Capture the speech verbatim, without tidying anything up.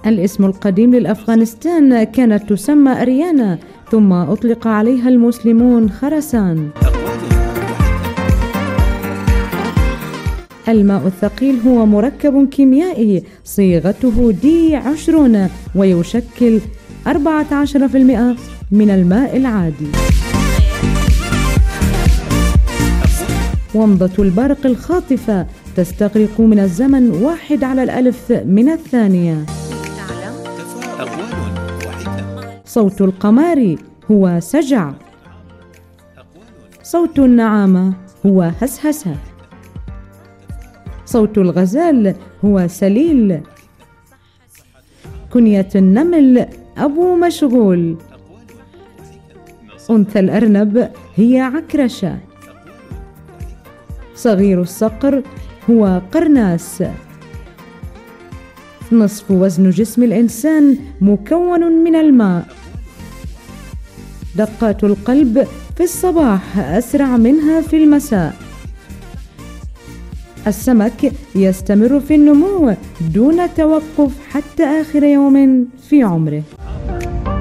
الاسم القديم للأفغانستان كانت تسمى أريانا، ثم أطلق عليها المسلمون خراسان. الماء الثقيل هو مركب كيميائي صيغته دي عشرون ويشكل أربعة عشر بالمئة من الماء العادي. ومضة البرق الخاطفة تستغرق من الزمن واحد على الألف من الثانية. صوت القمار هو سجع. صوت النعامة هو هسهسة. صوت الغزال هو سليل. كنية النمل أبو مشغول. أنثى الأرنب هي عكرشة. صغير الصقر هو قرناس. نصف وزن جسم الإنسان مكون من الماء. دقات القلب في الصباح أسرع منها في المساء. السمك يستمر في النمو دون توقف حتى آخر يوم في عمره.